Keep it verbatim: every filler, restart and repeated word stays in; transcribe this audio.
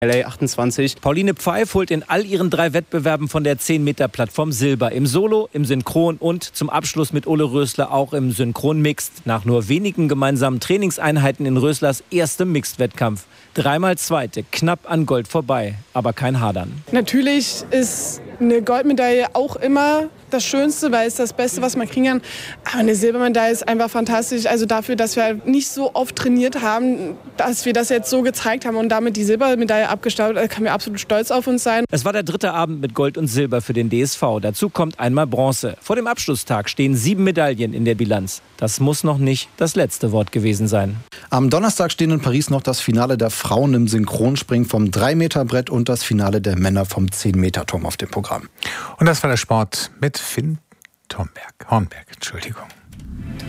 L A achtundzwanzig. Pauline Pfeif holt in all ihren drei Wettbewerben von der zehn Meter Plattform Silber. Im Solo, im Synchron und zum Abschluss mit Ole Rösler auch im Synchron Mixed. Nach nur wenigen gemeinsamen Trainingseinheiten in Röslers erstem Mixed-Wettkampf. Dreimal Zweite, knapp an Gold vorbei, aber kein Hadern. Natürlich ist eine Goldmedaille auch immer das Schönste, weil es das Beste, was man kriegen kann. Aber eine Silbermedaille ist einfach fantastisch. Also dafür, dass wir nicht so oft trainiert haben, dass wir das jetzt so gezeigt haben und damit die Silbermedaille abgestaubt, da können wir absolut stolz auf uns sein. Es war der dritte Abend mit Gold und Silber für den D S V. Dazu kommt einmal Bronze. Vor dem Abschlusstag stehen sieben Medaillen in der Bilanz. Das muss noch nicht das letzte Wort gewesen sein. Am Donnerstag stehen in Paris noch das Finale der Frauen im Synchronspringen vom drei Meter Brett und das Finale der Männer vom zehn Meter Turm auf dem Programm. Und das war der Sport mit Finn Thornberg. Hornberg, Entschuldigung.